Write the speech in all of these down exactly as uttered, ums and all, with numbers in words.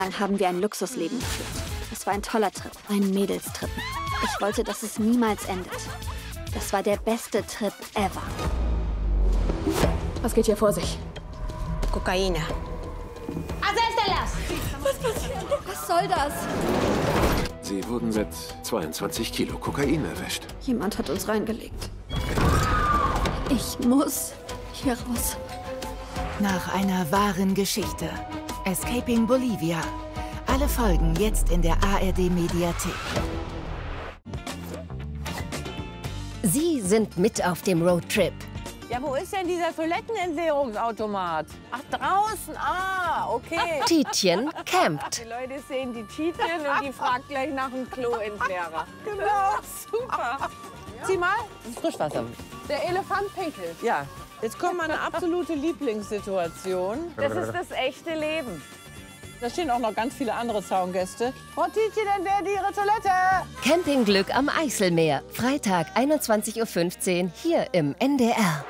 Dann haben wir ein Luxusleben geführt. Es war ein toller Trip, ein Mädelstrip. Ich wollte, dass es niemals endet. Das war der beste Trip ever. Was geht hier vor sich? Kokaina. Was passiert? Was soll das? Sie wurden mit zweiundzwanzig Kilo Kokain erwischt. Jemand hat uns reingelegt. Ich muss hier raus. Nach einer wahren Geschichte. Escaping Bolivia. Alle Folgen jetzt in der A R D-Mediathek. Sie sind mit auf dem Roadtrip. Ja, wo ist denn dieser Toilettenentleerungsautomat? Ach, draußen. Ah, okay. Tietjen campt. Die Leute sehen die Tietjen und die fragt gleich nach dem Kloentleerer. Genau, super. Sieh mal. Das ist Frischwasser. Der Elefant pinkelt. Ja. Jetzt kommt meine absolute Lieblingssituation. Das ist das echte Leben. Da stehen auch noch ganz viele andere Zaungäste. Frau Tietjen, entleert Ihre Toilette. Campingglück am Eiselmeer. Freitag, einundzwanzig Uhr fünfzehn, hier im N D R.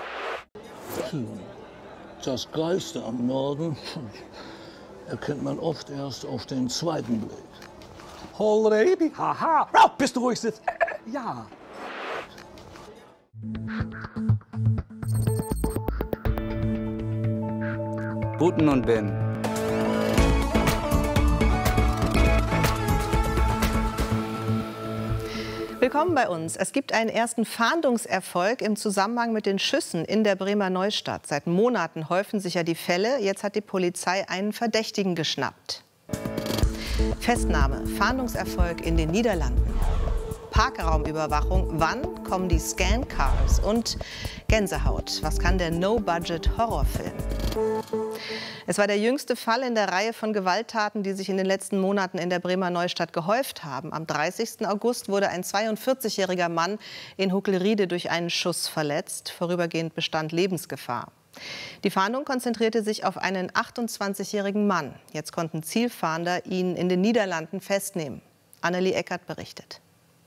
Das Geilste am Norden erkennt man oft erst auf den zweiten Blick. Holrebi, haha. Oh, bist du ruhig sitzt. Äh, ja. Buten und Ben. Willkommen bei uns. Es gibt einen ersten Fahndungserfolg im Zusammenhang mit den Schüssen in der Bremer Neustadt. Seit Monaten häufen sich ja die Fälle. Jetzt hat die Polizei einen Verdächtigen geschnappt. Festnahme, Fahndungserfolg in den Niederlanden. Parkraumüberwachung, wann kommen die Scan-Cars? Und Gänsehaut, was kann der No-Budget-Horrorfilm? Es war der jüngste Fall in der Reihe von Gewalttaten, die sich in den letzten Monaten in der Bremer Neustadt gehäuft haben. Am dreißigsten August wurde ein zweiundvierzigjähriger Mann in Huckelriede durch einen Schuss verletzt. Vorübergehend bestand Lebensgefahr. Die Fahndung konzentrierte sich auf einen achtundzwanzigjährigen Mann. Jetzt konnten Zielfahnder ihn in den Niederlanden festnehmen. Annelie Eckert berichtet.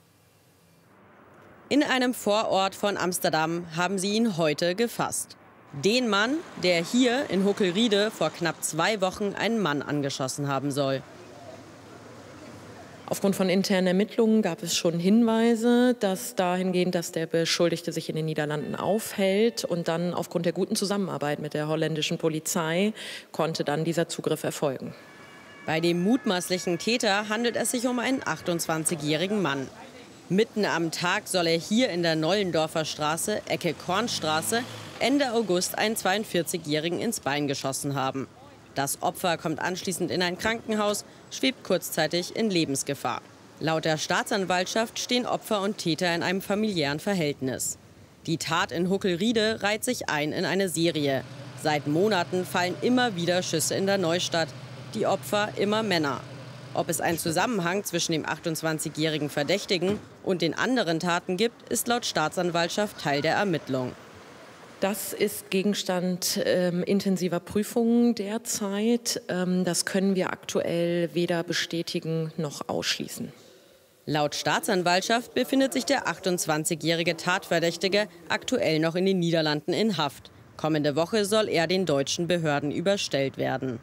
In einem Vorort von Amsterdam haben sie ihn heute gefasst. Den Mann, der hier in Huckelriede vor knapp zwei Wochen einen Mann angeschossen haben soll. Aufgrund von internen Ermittlungen gab es schon Hinweise, dass dahingehend, dass der Beschuldigte sich in den Niederlanden aufhält. Und dann aufgrund der guten Zusammenarbeit mit der holländischen Polizei konnte dann dieser Zugriff erfolgen. Bei dem mutmaßlichen Täter handelt es sich um einen achtundzwanzigjährigen Mann. Mitten am Tag soll er hier in der Nollendorfer Straße, Ecke Kornstraße, Ende August einen zweiundvierzigjährigen ins Bein geschossen haben. Das Opfer kommt anschließend in ein Krankenhaus, schwebt kurzzeitig in Lebensgefahr. Laut der Staatsanwaltschaft stehen Opfer und Täter in einem familiären Verhältnis. Die Tat in Huckelriede reiht sich ein in eine Serie. Seit Monaten fallen immer wieder Schüsse in der Neustadt, die Opfer immer Männer. Ob es einen Zusammenhang zwischen dem achtundzwanzigjährigen Verdächtigen und den anderen Taten gibt, ist laut Staatsanwaltschaft Teil der Ermittlung. Das ist Gegenstand ähm, intensiver Prüfungen derzeit. Ähm, das können wir aktuell weder bestätigen noch ausschließen. Laut Staatsanwaltschaft befindet sich der achtundzwanzigjährige Tatverdächtige aktuell noch in den Niederlanden in Haft. Kommende Woche soll er den deutschen Behörden überstellt werden.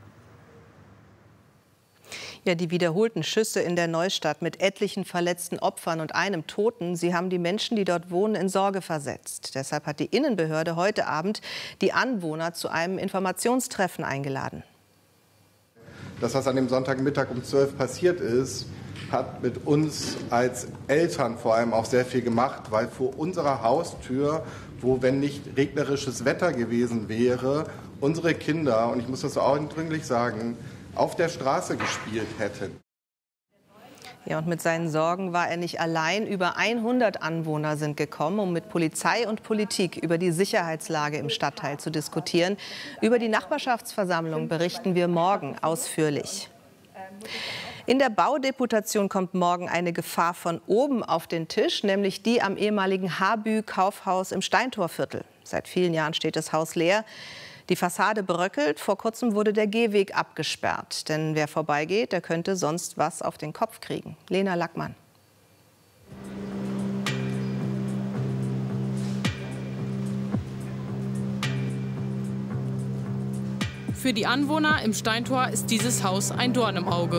Ja, die wiederholten Schüsse in der Neustadt mit etlichen verletzten Opfern und einem Toten, sie haben die Menschen, die dort wohnen, in Sorge versetzt. Deshalb hat die Innenbehörde heute Abend die Anwohner zu einem Informationstreffen eingeladen. Das, was an dem Sonntagmittag um zwölf passiert ist, hat mit uns als Eltern vor allem auch sehr viel gemacht, weil vor unserer Haustür, wo, wenn nicht regnerisches Wetter gewesen wäre, unsere Kinder, und ich muss das so eindringlich sagen, auf der Straße gespielt hätten. Ja, und mit seinen Sorgen war er nicht allein. Über hundert Anwohner sind gekommen, um mit Polizei und Politik über die Sicherheitslage im Stadtteil zu diskutieren. Über die Nachbarschaftsversammlung berichten wir morgen ausführlich. In der Baudeputation kommt morgen eine Gefahr von oben auf den Tisch, nämlich die am ehemaligen Habü-Kaufhaus im Steintorviertel. Seit vielen Jahren steht das Haus leer. Die Fassade bröckelt. Vor kurzem wurde der Gehweg abgesperrt. Denn wer vorbeigeht, der könnte sonst was auf den Kopf kriegen. Lena Lackmann. Für die Anwohner im Steintor ist dieses Haus ein Dorn im Auge.